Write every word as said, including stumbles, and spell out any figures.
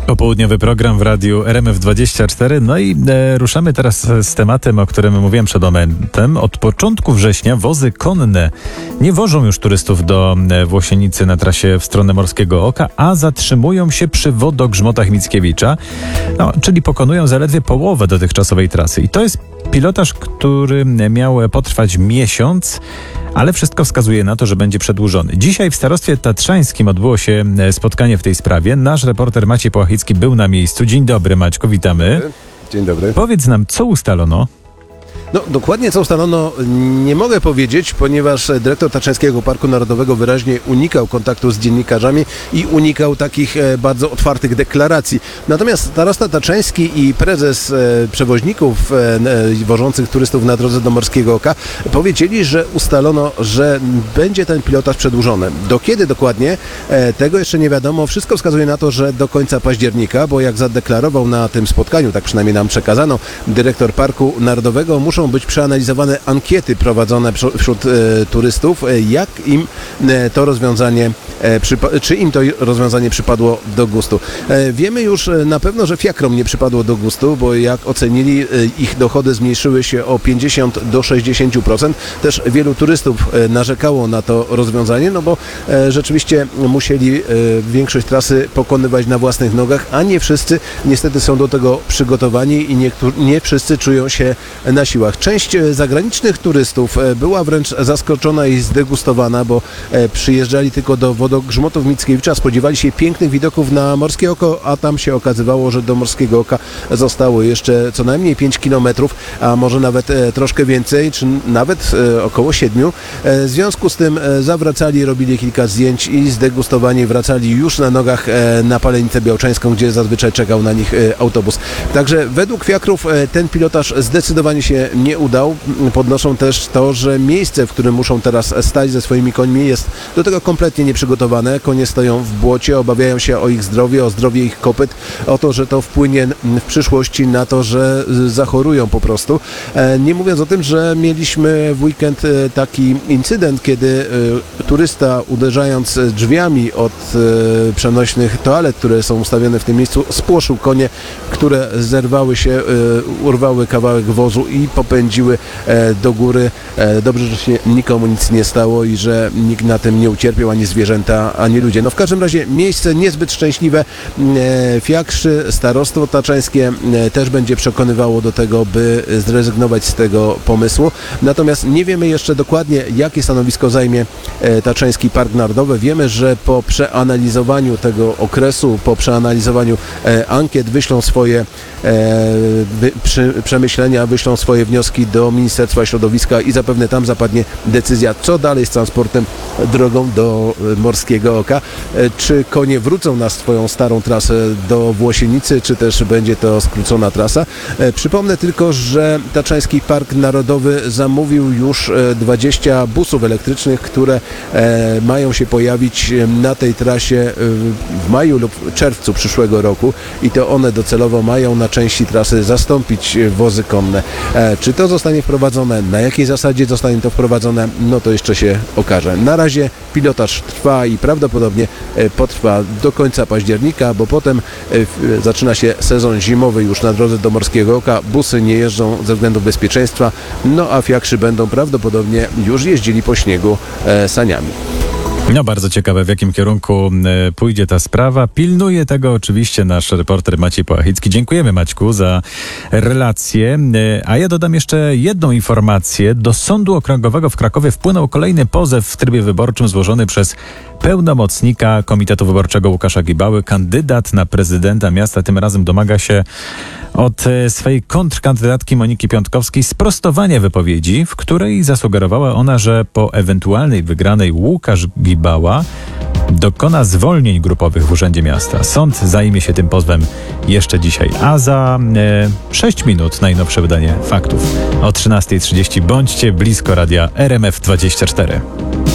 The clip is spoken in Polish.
Popołudniowy program w radiu R M F dwadzieścia cztery. No i e, ruszamy teraz z tematem, o którym mówiłem przed momentem. Od początku września wozy konne nie wożą już turystów do e, Włosienicy na trasie w stronę Morskiego Oka, a zatrzymują się przy wodogrzmotach Mickiewicza, no, czyli pokonują zaledwie połowę dotychczasowej trasy. I to jest pilotaż, który miał potrwać miesiąc, ale wszystko wskazuje na to, że będzie przedłużony. Dzisiaj w Starostwie Tatrzańskim odbyło się spotkanie w tej sprawie. Nasz reporter Maciej Połachicki był na miejscu. Dzień dobry, Maćku, witamy. Dzień dobry. Powiedz nam, co ustalono? No, dokładnie co ustalono nie mogę powiedzieć, ponieważ dyrektor Tatrzańskiego Parku Narodowego wyraźnie unikał kontaktu z dziennikarzami i unikał takich bardzo otwartych deklaracji. Natomiast starosta tatrzański i prezes przewoźników wożących turystów na drodze do Morskiego Oka powiedzieli, że ustalono, że będzie ten pilotaż przedłużony. Do kiedy dokładnie? Tego jeszcze nie wiadomo. Wszystko wskazuje na to, że do końca października, bo jak zadeklarował na tym spotkaniu, tak przynajmniej nam przekazano, dyrektor Parku Narodowego, muszą być przeanalizowane ankiety prowadzone wśród e, turystów, e, jak im e, to rozwiązanie, e, przypa- czy im to rozwiązanie przypadło do gustu. E, wiemy już e, na pewno, że fiakrom nie przypadło do gustu, bo jak ocenili, e, ich dochody zmniejszyły się o pięćdziesiąt do sześćdziesięciu procent. Też wielu turystów e, narzekało na to rozwiązanie, no bo e, rzeczywiście musieli e, większość trasy pokonywać na własnych nogach, a nie wszyscy niestety są do tego przygotowani i nie, nie wszyscy czują się na siłach. Część zagranicznych turystów była wręcz zaskoczona i zdegustowana, bo przyjeżdżali tylko do wodogrzmotów Mickiewicza, spodziewali się pięknych widoków na Morskie Oko, a tam się okazywało, że do Morskiego Oka zostało jeszcze co najmniej pięć kilometrów, a może nawet troszkę więcej, czy nawet około siedmiu. W związku z tym zawracali, robili kilka zdjęć i zdegustowani wracali już na nogach na Palenicę Białczańską, gdzie zazwyczaj czekał na nich autobus. Także według fiakrów ten pilotaż zdecydowanie się nie udał. Podnoszą też to, że miejsce, w którym muszą teraz stać ze swoimi końmi, jest do tego kompletnie nieprzygotowane. Konie stoją w błocie, obawiają się o ich zdrowie, o zdrowie ich kopyt, o to, że to wpłynie w przyszłości na to, że zachorują po prostu. Nie mówiąc o tym, że mieliśmy w weekend taki incydent, kiedy turysta, uderzając drzwiami od przenośnych toalet, które są ustawione w tym miejscu, spłoszył konie, które zerwały się, urwały kawałek wozu i popędziły e, do góry. E, dobrze, że się nikomu nic nie stało i że nikt na tym nie ucierpiał, ani zwierzęta, ani ludzie. No w każdym razie miejsce niezbyt szczęśliwe. E, fiakrzy, starostwo taczańskie e, też będzie przekonywało do tego, by zrezygnować z tego pomysłu. Natomiast nie wiemy jeszcze dokładnie, jakie stanowisko zajmie e, Tatrzański Park Narodowy. Wiemy, że po przeanalizowaniu tego okresu, po przeanalizowaniu e, ankiet wyślą swoje e, wy, przy, przemyślenia, wyślą swoje wnioski do Ministerstwa Środowiska i zapewne tam zapadnie decyzja, co dalej z transportem drogą do Morskiego Oka. Czy konie wrócą na swoją starą trasę do Włosienicy, czy też będzie to skrócona trasa. Przypomnę tylko, że Tatrzański Park Narodowy zamówił już dwadzieścia busów elektrycznych, które mają się pojawić na tej trasie w maju lub czerwcu przyszłego roku i to one docelowo mają na części trasy zastąpić wozy konne. Czy to zostanie wprowadzone, na jakiej zasadzie zostanie to wprowadzone, no to jeszcze się okaże. Na razie pilotaż trwa i prawdopodobnie potrwa do końca października, bo potem zaczyna się sezon zimowy już na drodze do Morskiego Oka. Busy nie jeżdżą ze względów bezpieczeństwa, no a fiakrzy będą prawdopodobnie już jeździli po śniegu saniami. No bardzo ciekawe, w jakim kierunku y, pójdzie ta sprawa. Pilnuje tego oczywiście nasz reporter Maciej Połachicki. Dziękujemy, Maćku, za relację. Y, a ja dodam jeszcze jedną informację. Do Sądu Okręgowego w Krakowie wpłynął kolejny pozew w trybie wyborczym złożony przez pełnomocnika Komitetu Wyborczego Łukasza Gibały. Kandydat na prezydenta miasta tym razem domaga się od swojej kontrkandydatki Moniki Piątkowskiej sprostowania wypowiedzi, w której zasugerowała ona, że po ewentualnej wygranej Łukasz Gibała dokona zwolnień grupowych w Urzędzie Miasta. Sąd zajmie się tym pozwem jeszcze dzisiaj. A za e, sześć minut najnowsze wydanie faktów. O trzynasta trzydzieści bądźcie blisko radia R M F dwadzieścia cztery.